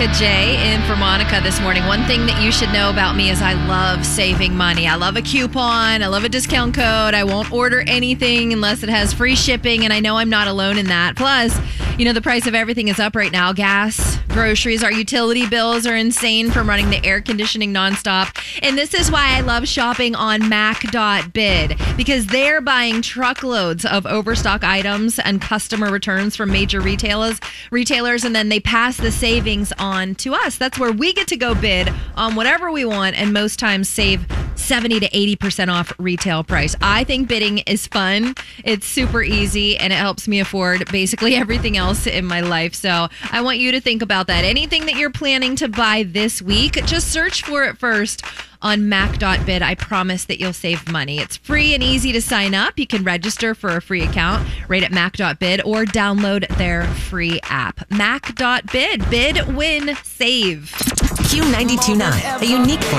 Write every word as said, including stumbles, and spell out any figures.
Monica J in for Monica this morning. One thing that you should know about me is I love saving money. I love a coupon. I love a discount code. I won't order anything unless it has free shipping, and I know I'm not alone in that. Plus, you know, the price of everything is up right now. Gas, groceries, our utility bills are insane from running the air conditioning nonstop. And this is why I love shopping on Mac dot bid, because they're buying truckloads of overstock items and customer returns from major retailers, retailers, and then they pass the savings on to us. That's where we get to go bid on whatever we want, and most times save seventy to eighty percent off retail price. I think bidding is fun. It's super easy, and it helps me afford basically everything else in my life. So I want you to think about that. Anything that you're planning to buy this week, just search for it first on Mac dot bid. I promise that you'll save money. It's free and easy to sign up. You can register for a free account right at Mac dot bid or download their free app. Mac dot bid. Bid, win, save. Q ninety-two point nine, a unique